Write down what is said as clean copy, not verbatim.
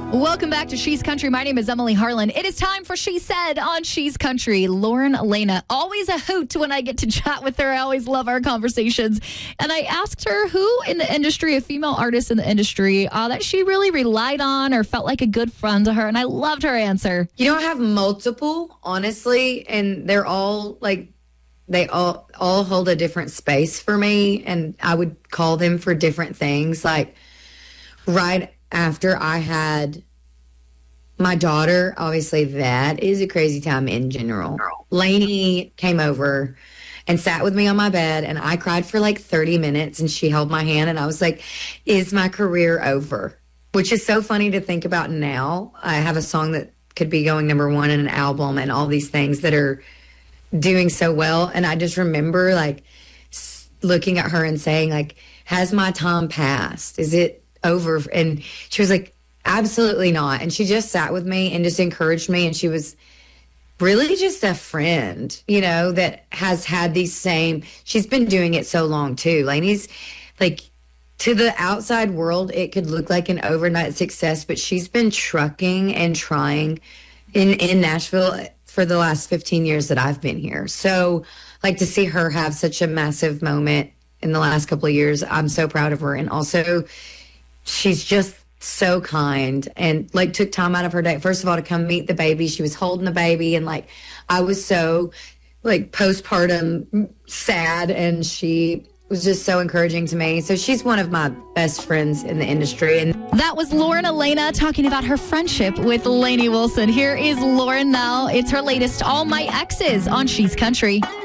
Welcome back to She's Country. My name is Emily Harlan. It is time for She Said on She's Country. Lauren Alaina, always a hoot when I get to chat with her. I always love our conversations. And I asked her who in the industry, a female artist in the industry, that she really relied on or felt like a good friend to her. And I loved her answer. You know, I have multiple, honestly, and they're all like, they all hold a different space for me. And I would call them for different things. Like right after I had my daughter, obviously that is a crazy time in general. Lainey came over and sat with me on my bed, and I cried for like 30 minutes, and she held my hand, and I was like, is my career over? Which is so funny to think about now. I have a song that could be going number one in an album and all these things that are doing so well. And I just remember like looking at her and saying like, has my time passed? Is it over? And she was like, absolutely not. And she just sat with me and just encouraged me. And she was really just a friend, you know, that has had these same, she's been doing it so long too. Lainey's like, to the outside world, it could look like an overnight success, but she's been trucking and trying in Nashville for the last 15 years that I've been here. So like to see her have such a massive moment in the last couple of years, I'm so proud of her. And also she's just so kind and like took time out of her day, first of all, to come meet the baby. She was holding the baby, and like I was so like postpartum sad, and she was just so encouraging to me. So she's one of my best friends in the industry. And that was Lauren Alaina talking about her friendship with Lainey Wilson. Here is Lauren now. It's her latest All My Exes on She's Country.